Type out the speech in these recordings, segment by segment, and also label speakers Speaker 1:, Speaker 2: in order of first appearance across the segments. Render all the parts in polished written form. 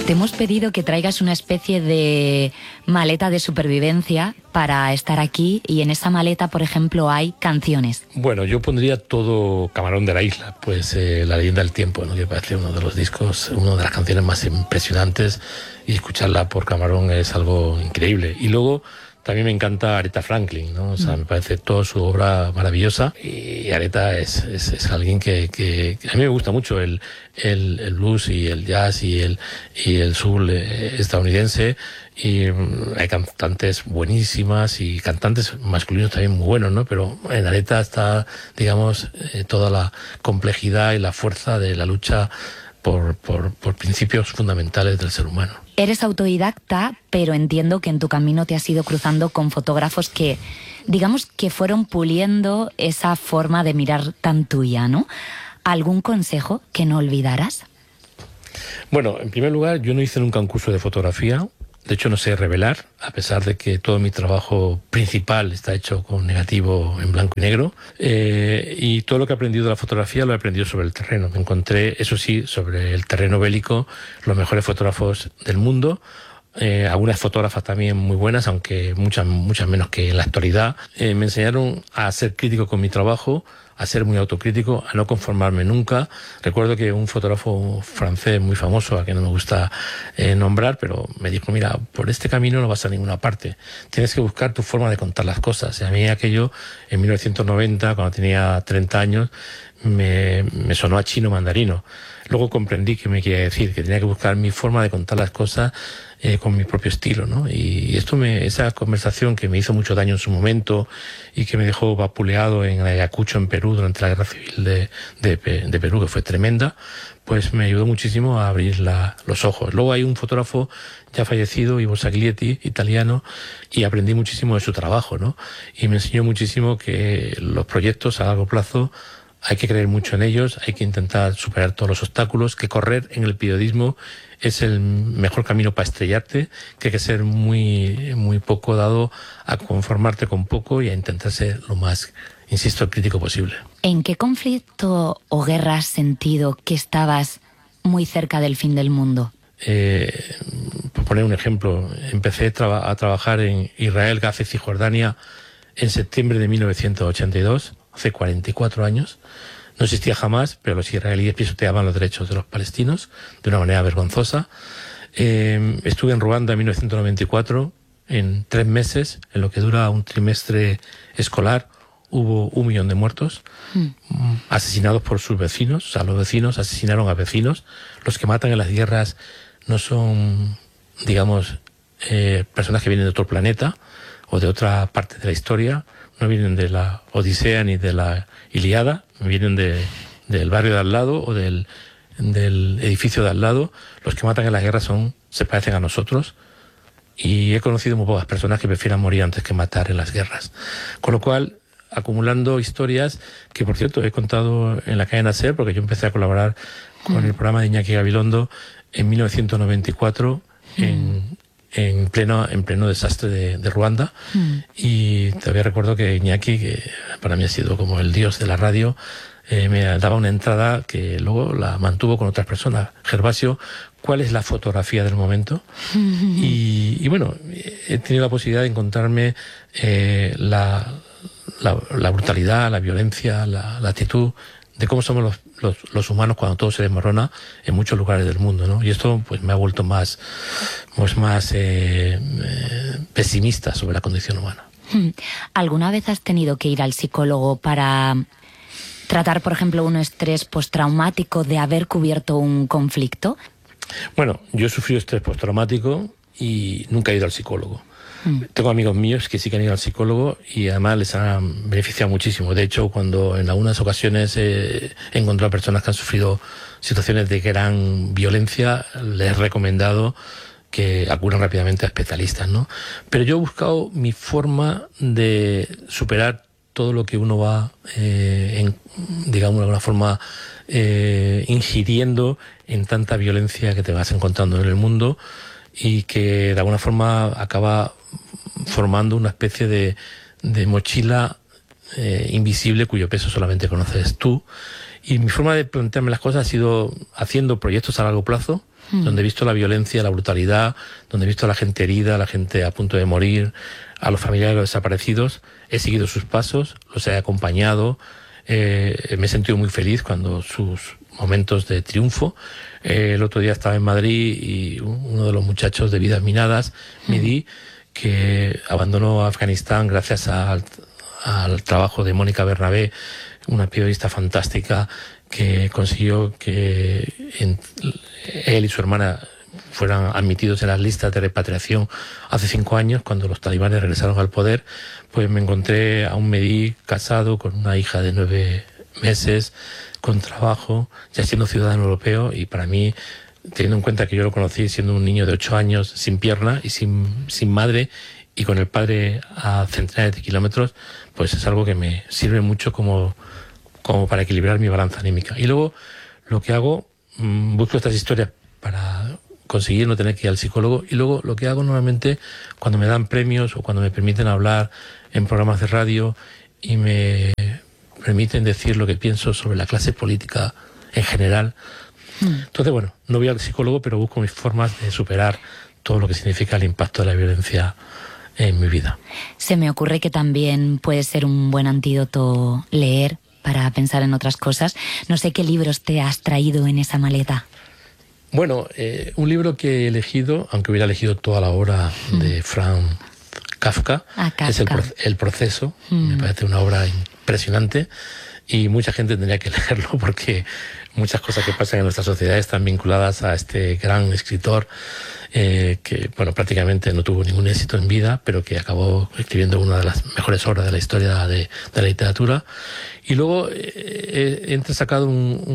Speaker 1: Te hemos pedido que traigas una especie de maleta de supervivencia para estar aquí, y en esa maleta, por ejemplo, hay canciones.
Speaker 2: Bueno, yo pondría todo Camarón de la Isla, pues La leyenda del tiempo, ¿no? Que parece uno de los discos, una de las canciones más impresionantes, y escucharla por Camarón es algo increíble. Y luego también me encanta Aretha Franklin, ¿no? O sea, me parece toda su obra maravillosa, y Aretha es alguien que a mí me gusta mucho el blues y el jazz y el soul estadounidense, y hay cantantes buenísimas y cantantes masculinos también muy buenos, ¿no? Pero en Aretha está, digamos, toda la complejidad y la fuerza de la lucha por principios fundamentales del ser humano.
Speaker 1: Eres autodidacta, pero entiendo que en tu camino te has ido cruzando con fotógrafos que, digamos, que fueron puliendo esa forma de mirar tan tuya, ¿no? ¿Algún consejo que no olvidaras?
Speaker 2: Bueno, en primer lugar, yo no hice nunca un curso de fotografía. De hecho, no sé revelar, a pesar de que todo mi trabajo principal está hecho con negativo en blanco y negro. Y todo lo que he aprendido de la fotografía lo he aprendido sobre el terreno. Me encontré, eso sí, sobre el terreno bélico, los mejores fotógrafos del mundo. Algunas fotógrafas también muy buenas, aunque muchas menos que en la actualidad. Me enseñaron a ser crítico con mi trabajo, a ser muy autocrítico, a no conformarme nunca. Recuerdo que un fotógrafo francés muy famoso, a que no me gusta nombrar, pero me dijo: mira, por este camino no vas a ninguna parte, tienes que buscar tu forma de contar las cosas. Y a mí aquello, en 1990, cuando tenía 30 años, me sonó a chino mandarino. Luego comprendí qué me quería decir, que tenía que buscar mi forma de contar las cosas con mi propio estilo, ¿no? Y esa conversación, que me hizo mucho daño en su momento y que me dejó vapuleado en Ayacucho, en Perú, durante la guerra civil de Perú, que fue tremenda, pues me ayudó muchísimo a abrir los ojos. Luego hay un fotógrafo ya fallecido, Ivo Saglietti, italiano, y aprendí muchísimo de su trabajo, ¿no? Y me enseñó muchísimo que los proyectos a largo plazo hay que creer mucho en ellos, hay que intentar superar todos los obstáculos, que correr en el periodismo es el mejor camino para estrellarte, que hay que ser muy, muy poco dado a conformarte con poco y a intentar ser lo más, insisto, crítico posible.
Speaker 1: ¿En qué conflicto o guerra has sentido que estabas muy cerca del fin del mundo?
Speaker 2: Por poner un ejemplo, empecé a trabajar en Israel, Gaza y Cisjordania en septiembre de 1982, hace 44 años. No existía jamás, pero los israelíes pisoteaban los derechos de los palestinos de una manera vergonzosa. Estuve en Ruanda en 1994, en 3 meses, en lo que dura un trimestre escolar, hubo 1 millón de muertos, asesinados por sus vecinos. O sea, los vecinos asesinaron a vecinos. Los que matan en las guerras no son, digamos, personas que vienen de otro planeta o de otra parte de la historia. No vienen de la Odisea ni de la Ilíada, vienen del barrio de al lado o del edificio de al lado. Los que matan en las guerras se parecen a nosotros, y he conocido muy pocas personas que prefieran morir antes que matar en las guerras. Con lo cual, acumulando historias que, por cierto, he contado en la cadena SER, porque yo empecé a colaborar con el programa de Iñaki Gabilondo en 1994, en pleno desastre de Ruanda. Y todavía recuerdo que Iñaki, que para mí ha sido como el dios de la radio, me daba una entrada que luego la mantuvo con otras personas. Gervasio, ¿cuál es la fotografía del momento? Y bueno, he tenido la posibilidad de encontrarme la brutalidad, la violencia, la actitud de cómo somos los humanos cuando todo se desmorona en muchos lugares del mundo, ¿no? Y esto pues me ha vuelto más pesimista sobre la condición humana.
Speaker 1: ¿Alguna vez has tenido que ir al psicólogo para tratar, por ejemplo, un estrés postraumático de haber cubierto un conflicto?
Speaker 2: Bueno, yo he sufrido estrés postraumático y nunca he ido al psicólogo. Tengo amigos míos que sí que han ido al psicólogo y además les han beneficiado muchísimo. De hecho, cuando en algunas ocasiones he encontrado personas que han sufrido situaciones de gran violencia, les he recomendado que acudan rápidamente a especialistas, ¿no? Pero yo he buscado mi forma de superar todo lo que uno va, digamos, de alguna forma, ingiriendo en tanta violencia que te vas encontrando en el mundo, y que de alguna forma acaba formando una especie de mochila invisible cuyo peso solamente conoces tú, Y mi forma de plantearme las cosas ha sido haciendo proyectos a largo plazo, donde he visto la violencia, la brutalidad, donde he visto a la gente herida, a la gente a punto de morir, a los familiares de los desaparecidos. He seguido sus pasos, los he acompañado, me he sentido muy feliz cuando sus momentos de triunfo. El otro día estaba en Madrid y uno de los muchachos de Vidas Minadas, Midi, que abandonó Afganistán gracias al trabajo de Mónica Bernabé, una periodista fantástica que consiguió que él y su hermana fueran admitidos en las listas de repatriación hace 5 años, cuando los talibanes regresaron al poder. Pues me encontré a un Mehdi casado con una hija de 9 meses, con trabajo, ya siendo ciudadano europeo, y para mí, teniendo en cuenta que yo lo conocí siendo un niño de 8 años, sin pierna y sin madre, y con el padre a centenares de kilómetros, pues es algo que me sirve mucho como para equilibrar mi balanza anímica. Y luego lo que hago, busco estas historias para conseguir no tener que ir al psicólogo, y luego lo que hago normalmente cuando me dan premios o cuando me permiten hablar en programas de radio y me permiten decir lo que pienso sobre la clase política en general. Entonces, bueno, no voy al psicólogo, pero busco mis formas de superar todo lo que significa el impacto de la violencia en mi vida.
Speaker 1: Se me ocurre que también puede ser un buen antídoto leer para pensar en otras cosas. No sé qué libros te has traído en esa maleta.
Speaker 2: Bueno, un libro que he elegido, aunque hubiera elegido toda la obra de Franz Kafka, es El proceso. Me parece una obra impresionante y mucha gente tendría que leerlo, porque muchas cosas que pasan en nuestra sociedad están vinculadas a este gran escritor que, bueno, prácticamente no tuvo ningún éxito en vida, pero que acabó escribiendo una de las mejores obras de la historia de la literatura. Y luego he entresacado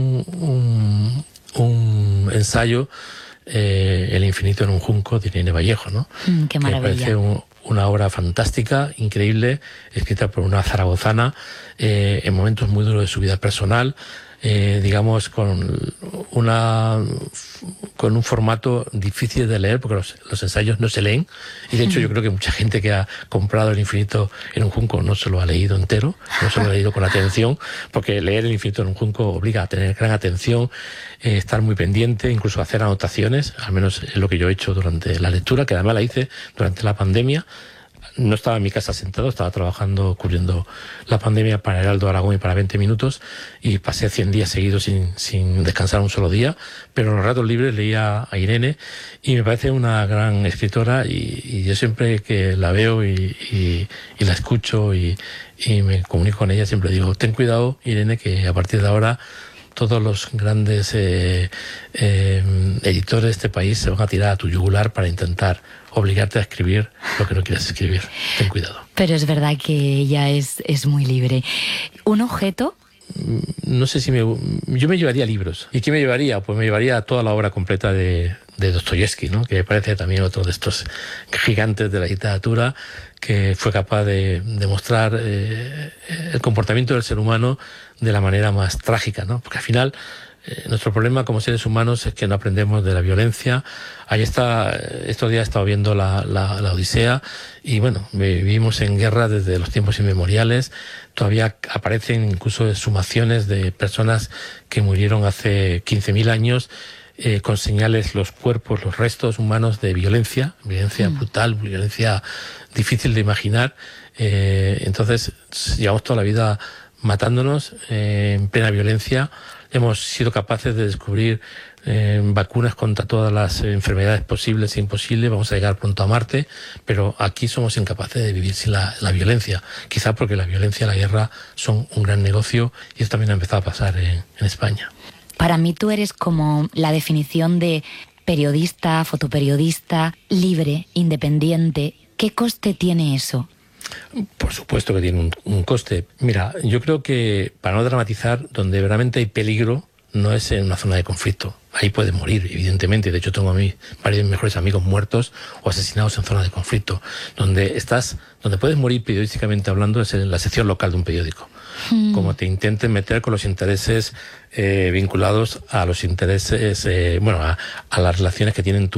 Speaker 2: un ensayo, El infinito en un junco, de Irene Vallejo, ¿no?
Speaker 1: ¡Qué maravilla!
Speaker 2: Que me parece una obra fantástica, increíble, escrita por una zaragozana en momentos muy duros de su vida personal, digamos, con un formato difícil de leer, porque los ensayos no se leen, y de hecho yo creo que mucha gente que ha comprado El infinito en un junco no se lo ha leído entero, no se lo ha leído con atención, porque leer El infinito en un junco obliga a tener gran atención, estar muy pendiente, incluso hacer anotaciones. Al menos es lo que yo he hecho durante la lectura, que además la hice durante la pandemia. No estaba en mi casa sentado, estaba trabajando, cubriendo la pandemia para Heraldo Aragón y para 20 Minutos, y pasé 100 días seguidos sin descansar un solo día, pero en los ratos libres leía a Irene, y me parece una gran escritora, y yo siempre que la veo y la escucho y me comunico con ella, siempre digo: ten cuidado, Irene, que a partir de ahora todos los grandes editores de este país se van a tirar a tu yugular para intentar obligarte a escribir lo que no quieres escribir. Ten cuidado.
Speaker 1: Pero es verdad que ella es muy libre. ¿Un objeto?
Speaker 2: No sé si yo me llevaría libros. ¿Y qué me llevaría? Pues me llevaría toda la obra completa de Dostoyevsky, ¿no? Que me parece también otro de estos gigantes de la literatura, que fue capaz de demostrar el comportamiento del ser humano de la manera más trágica, ¿no? Porque al final nuestro problema como seres humanos es que no aprendemos de la violencia. Estos días he estado viendo la Odisea, y bueno, vivimos en guerra desde los tiempos inmemoriales. Todavía aparecen incluso exhumaciones de personas que murieron hace 15.000 años, con señales, los cuerpos, los restos humanos de violencia brutal, violencia difícil de imaginar. Entonces, llevamos toda la vida matándonos en plena violencia. Hemos sido capaces de descubrir vacunas contra todas las enfermedades posibles e imposibles. Vamos a llegar pronto a Marte, pero aquí somos incapaces de vivir sin la violencia. Quizá porque la violencia y la guerra son un gran negocio, y esto también ha empezado a pasar en España.
Speaker 1: Para mí tú eres como la definición de periodista, fotoperiodista, libre, independiente. ¿Qué coste tiene eso?
Speaker 2: Por supuesto que tiene un coste. Mira, yo creo que, para no dramatizar, donde realmente hay peligro no es en una zona de conflicto. Ahí puedes morir, evidentemente. De hecho, tengo a varios de mis mejores amigos muertos o asesinados en zonas de conflicto. Donde puedes morir periodísticamente hablando es en la sección local de un periódico. Como te intenten meter con los intereses vinculados a los intereses, a las relaciones que tienen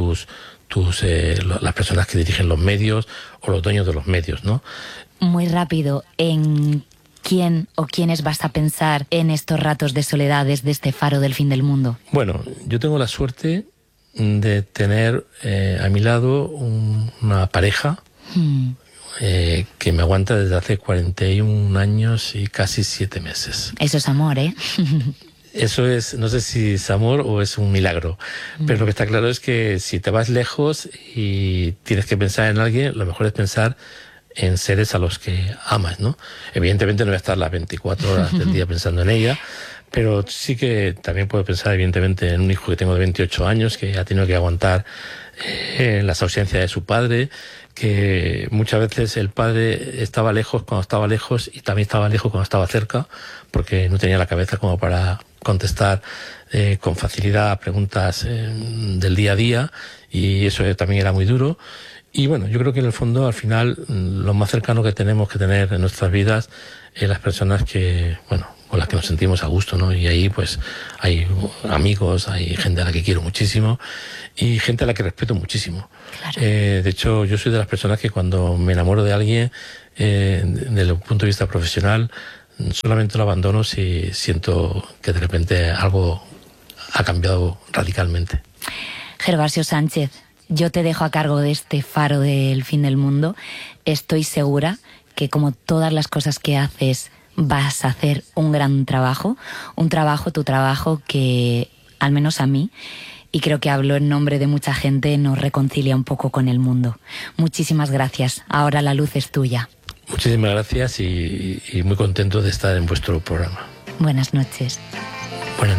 Speaker 2: las personas que dirigen los medios o los dueños de los medios, ¿no?
Speaker 1: Muy rápido, ¿en quién o quiénes vas a pensar en estos ratos de soledad desde este faro del fin del mundo?
Speaker 2: Bueno, yo tengo la suerte de tener a mi lado una pareja que me aguanta desde hace 41 años y casi 7 meses.
Speaker 1: Eso es amor, ¿eh?
Speaker 2: Eso es, no sé si es amor o es un milagro, pero lo que está claro es que si te vas lejos y tienes que pensar en alguien, lo mejor es pensar en seres a los que amas, ¿no? Evidentemente no voy a estar las 24 horas del día pensando en ella, pero sí que también puedo pensar evidentemente en un hijo que tengo de 28 años que ha tenido que aguantar las ausencias de su padre, que muchas veces el padre estaba lejos cuando estaba lejos y también estaba lejos cuando estaba cerca, porque no tenía la cabeza como para contestar con facilidad a preguntas del día a día, y eso también era muy duro. Y bueno, yo creo que en el fondo, al final, lo más cercano que tenemos que tener en nuestras vidas es las personas que, bueno, con las que nos sentimos a gusto, ¿no? Y ahí pues hay amigos, hay gente a la que quiero muchísimo y gente a la que respeto muchísimo.
Speaker 1: Claro.
Speaker 2: De hecho, yo soy de las personas que cuando me enamoro de alguien, desde el punto de vista profesional, solamente lo abandono si siento que de repente algo ha cambiado radicalmente.
Speaker 1: Gervasio Sánchez, yo te dejo a cargo de este faro del fin del mundo. Estoy segura que, como todas las cosas que haces, vas a hacer un gran trabajo, tu trabajo que, al menos a mí, y creo que hablo en nombre de mucha gente, nos reconcilia un poco con el mundo. Muchísimas gracias. Ahora la luz es tuya.
Speaker 2: Muchísimas gracias y muy contento de estar en vuestro programa.
Speaker 1: Buenas noches.